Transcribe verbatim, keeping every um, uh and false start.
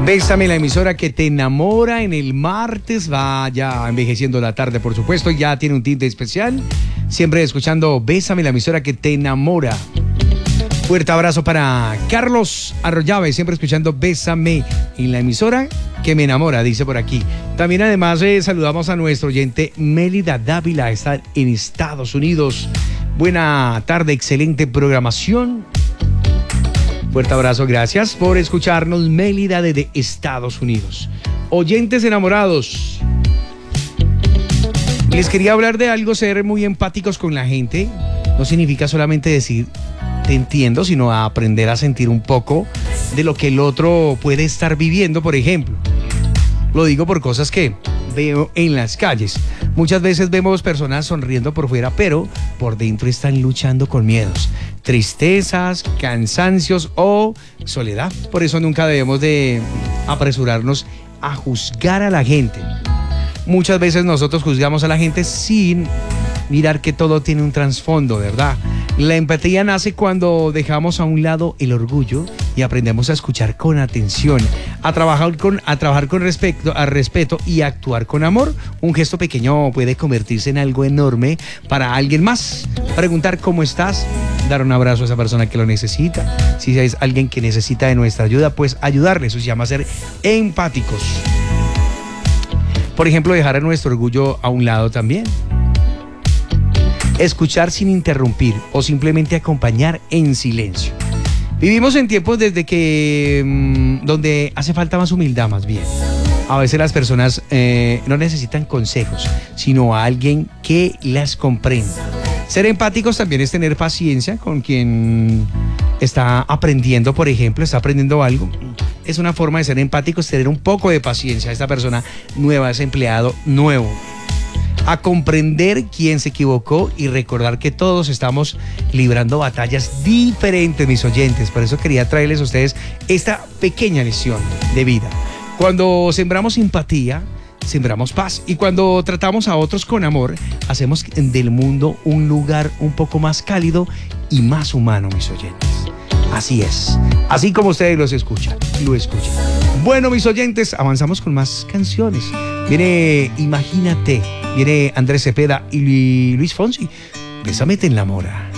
Bésame, la emisora que te enamora en el martes, va ya envejeciendo la tarde, por supuesto, ya tiene un tinte especial. Siempre escuchando Bésame, la emisora que te enamora. Fuerte abrazo para Carlos Arroyave, siempre escuchando Bésame en la emisora que me enamora, dice por aquí. También además eh, saludamos a nuestro oyente Mélida Dávila, está en Estados Unidos. Buena tarde, excelente programación. Fuerte abrazo, gracias por escucharnos, Mélida desde Estados Unidos. Oyentes enamorados, les quería hablar de algo, ser muy empáticos con la gente. No significa solamente decir te entiendo, sino a aprender a sentir un poco de lo que el otro puede estar viviendo, por ejemplo. Lo digo por cosas que veo en las calles. Muchas veces vemos personas sonriendo por fuera, pero por dentro están luchando con miedos, tristezas, cansancios o soledad. Por eso nunca debemos de apresurarnos a juzgar a la gente. Muchas veces nosotros juzgamos a la gente sin mirar que todo tiene un trasfondo, ¿verdad? La empatía nace cuando dejamos a un lado el orgullo y aprendemos a escuchar con atención, a trabajar con, a trabajar con respeto, a respeto y a actuar con amor. Un gesto pequeño puede convertirse en algo enorme para alguien más. Preguntar cómo estás, dar un abrazo a esa persona que lo necesita. Si es alguien que necesita de nuestra ayuda, pues ayudarle. Eso se llama ser empáticos. Por ejemplo, dejar a nuestro orgullo a un lado también. Escuchar sin interrumpir o simplemente acompañar en silencio. Vivimos en tiempos desde que mmm, donde hace falta más humildad, más bien. A veces las personas eh, no necesitan consejos, sino a alguien que las comprenda. Ser empáticos también es tener paciencia con quien está aprendiendo, por ejemplo, está aprendiendo algo. Es una forma de ser empático, es tener un poco de paciencia a esta persona nueva, a ese empleado nuevo. A comprender quién se equivocó y recordar que todos estamos librando batallas diferentes, mis oyentes. Por eso quería traerles a ustedes esta pequeña lección de vida. Cuando sembramos simpatía, sembramos paz. Y cuando tratamos a otros con amor, hacemos del mundo un lugar un poco más cálido y más humano, mis oyentes. Así es, así como ustedes los escuchan, lo escuchan. Bueno, mis oyentes, avanzamos con más canciones. Viene Imagínate, viene Andrés Cepeda y Luis Fonsi. Bésame, te enamora.